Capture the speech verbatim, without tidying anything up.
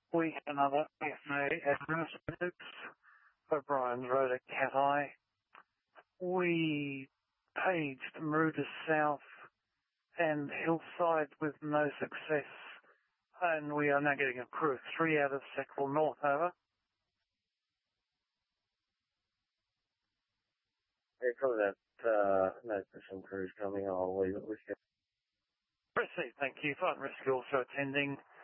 We had another F A administrators, O'Brien's Road at Cat Eye. We paged Maroota South and Hillside with no success, and we are now getting a crew of three out of Sackville North, over. Yeah, probably that, uh, no, there's some crews coming. I'll leave it with you. Received, thank you. Flight and Rescue also attending.